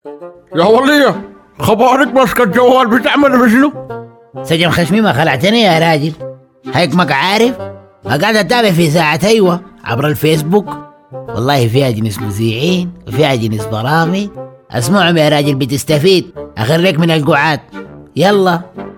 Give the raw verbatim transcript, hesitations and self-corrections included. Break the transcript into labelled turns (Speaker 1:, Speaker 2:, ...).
Speaker 1: يا ولية، خبارك ماسكة الجوال بتعمل بشنو؟
Speaker 2: سجن خشمي ما خلعتني يا راجل، هيك ما عارف. قاعد اتابع في ساعة ايوه عبر الفيسبوك، والله فيها جنس مذيعين وفيها جنس برامج، اسمعهم يا راجل بتستفيد. اخريك من القعاد، يلا.